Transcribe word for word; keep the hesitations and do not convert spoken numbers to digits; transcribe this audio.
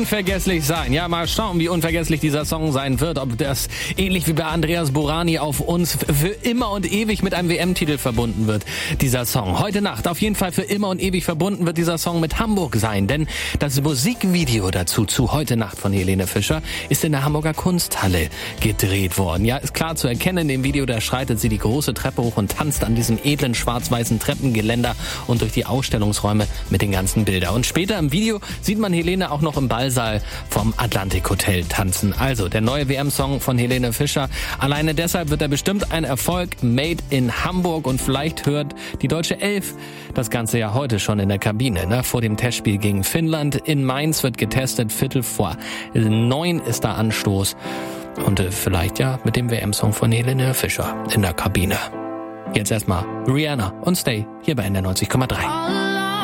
unvergesslich sein. Ja, mal schauen, wie unvergesslich dieser Song sein wird. Ob das ähnlich wie bei Andreas Burani auf uns für immer und ewig mit einem W M-Titel verbunden wird, dieser Song. Heute Nacht auf jeden Fall für immer und ewig verbunden wird dieser Song mit Hamburg sein. Denn das Musikvideo dazu, zu Heute Nacht von Helene Fischer, ist in der Hamburger Kunsthalle gedreht worden. Ja, ist klar zu erkennen in dem Video, da schreitet sie die große Treppe hoch und tanzt an diesem edlen schwarz-weißen Treppengeländer und durch die Ausstellungsräume mit den ganzen Bildern. Und später im Video sieht man Helene auch noch im Ballsaal vom Atlantik Hotel tanzen. Also der neue W M-Song von Helene Fischer. Alleine deshalb wird er bestimmt ein Erfolg. Made in Hamburg. Und vielleicht hört die deutsche Elf das Ganze ja heute schon in der Kabine. Ne? Vor dem Testspiel gegen Finnland. In Mainz wird getestet. Viertel vor neun ist da Anstoß. Und äh, vielleicht ja mit dem W M-Song von Helene Fischer in der Kabine. Jetzt erstmal Rihanna und Stay hier bei N D R neunzig Komma drei.